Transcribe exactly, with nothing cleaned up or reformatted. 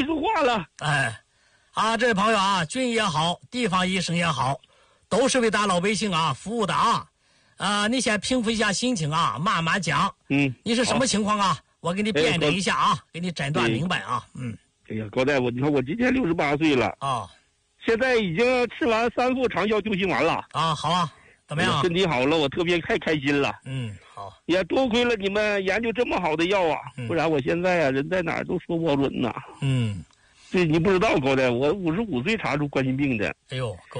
说话了。 哎，啊，这位朋友啊，军也好，地方医生也好，都是为咱老百姓啊服务的啊。啊，你先平复一下心情啊，慢慢讲。 嗯， 你是什么情况啊？我给你辩证一下啊，给你诊断对明白啊。嗯， 哎呀，高大夫，你看我今年六十八岁了啊现在已经吃完三副长效救心丸了。 啊，好啊，怎么样？ 哎呀身体好了，我特别太开心了。 嗯，好。 也多亏了你们研究这么好的药啊， 嗯不然我现在啊人在哪儿都说不准呐。 嗯， 这你不知道，高大夫，我五十五岁查出冠心病的。 哎呦，够